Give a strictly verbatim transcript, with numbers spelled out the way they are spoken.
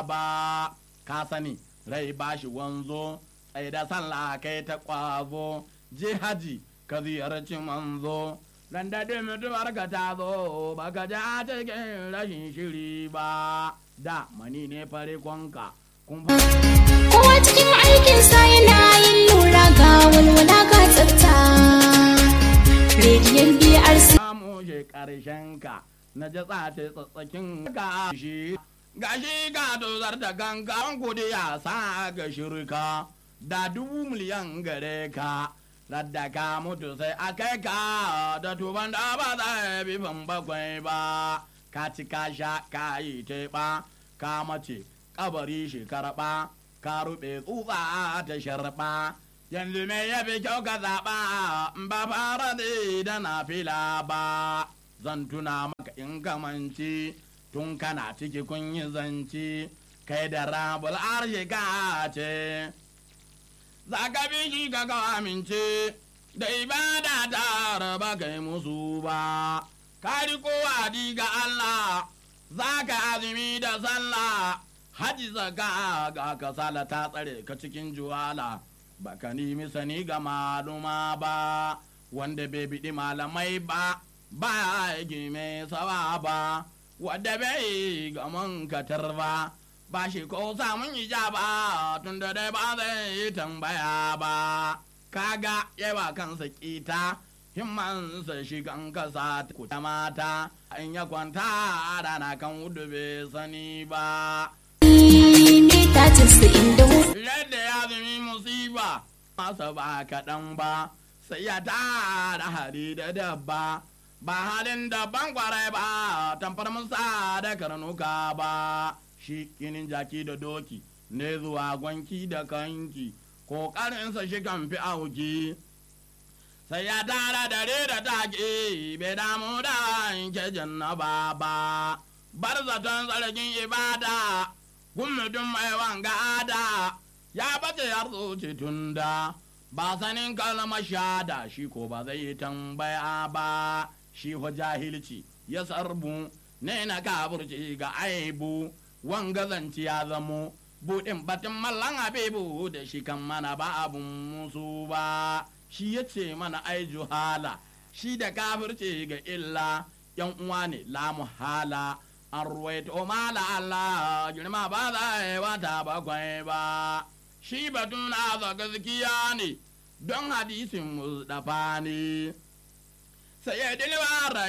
ba ka sani rai bashi wanzo tsaye da sallah kai ta kwazo je haji ka ziyarci manzo dan daɗe mutuwar ka ta zo baka ja cikin rashin shiri ba da mani ne fare kwanka kowa cikin aikinsa yana yin lura ga walwala ga tsafta rediyon B R C samu je karshen ka na ji tsace tsatsakin ga shi gashi ga dozar da gangan kudi ya sa ga shirka da dubu miliyan gare ka radda ka mutu sai a kai ka da tuban da ba za bi ban bakwai ba ka ci ka sha ka yi teɓa ka mace kabari shi karɓa ka ruɓe tsutsa ta sharɓa yanzu me ya fi kyau ka zaɓa ba fara da na fila ba zan tuna maka in kamanci tun kana ciki kun yi zanci kai da rabul arshe ka ce za ka bi shi ka ga amince da ibada ta raba kai musu ba ka riko wadi ga Allah za ka azumi da sallah haji zaka ga kasala ta tsare ka cikin juwala baka nemi sani ga maluma ba wanda bai biɗi malamai ba ba ya gime sawa ba wadda bai ga man katar ba ba shi ko samun ijaba tun da dai ba zai yi tambaya ba kaga yawa kansa kita himmansa shi kan kasa kuta mata in ya kwanta rana kan wudu bai sani ba yadda ya zumi musiba masa ba kaɗan ba sai ya tara hari da dabba ba halin da ban kwarai ba tamfar musa da karnuka ba shi kinin jaki da doki ne zuwa gwanki da kanki ƙoƙarinsa shi kan fi auki sai ya tara dare da take bai damu da yanke jannaba ba bar zaton tsarkin ibada gumudun mai wanga ada ya bace har zuci tunda ba sanin kalmar shada shi ko ba zai tambaya ba shi ho jahilci ya sarbu ne na kaburci ga aibu wanga zanci ya zamo buɗin batun mallan abibu da shi kan mana ba abun musu ba shi ya ce mana ai juhala shi da kafirce ga illa yan uwa ne la muhala an ruwaito mala Allah girma ba za a yi wata bakwai ba shi batun na gaskiya ne don hadisin Mustapha ne sai ya dilwara